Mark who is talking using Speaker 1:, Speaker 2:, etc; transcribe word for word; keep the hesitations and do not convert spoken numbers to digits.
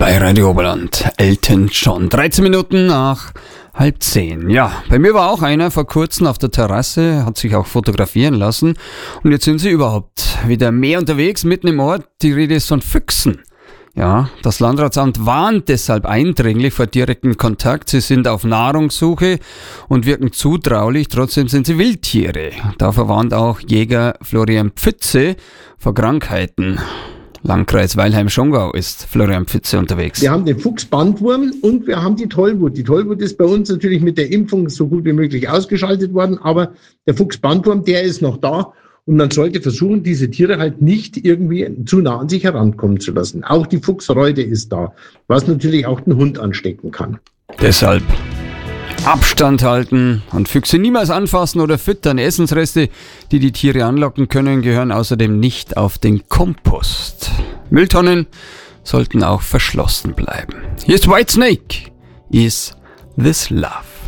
Speaker 1: Bei Radio Oberland, Elton John. dreizehn Minuten nach halb zehn. Ja, bei mir war auch einer vor kurzem auf der Terrasse, hat sich auch fotografieren lassen. Und jetzt sind sie überhaupt wieder mehr unterwegs, mitten im Ort. Die Rede ist von Füchsen. Ja, das Landratsamt warnt deshalb eindringlich vor direktem Kontakt. Sie sind auf Nahrungssuche und wirken zutraulich, trotzdem sind sie Wildtiere. Dafür warnt auch Jäger Florian Pfütze vor Krankheiten. Landkreis Weilheim-Schongau ist Florian Pfütze unterwegs.
Speaker 2: Wir haben den Fuchsbandwurm und wir haben die Tollwut. Die Tollwut ist bei uns natürlich mit der Impfung so gut wie möglich ausgeschaltet worden, aber der Fuchsbandwurm, der ist noch da und man sollte versuchen, diese Tiere halt nicht irgendwie zu nah an sich herankommen zu lassen. Auch die Fuchsreude ist da, was natürlich auch den Hund anstecken kann.
Speaker 1: Deshalb Abstand halten und Füchse niemals anfassen oder füttern. Essensreste, die die Tiere anlocken können, gehören außerdem nicht auf den Kompost. Mülltonnen sollten auch verschlossen bleiben. Hier ist Whitesnake. Is This Love?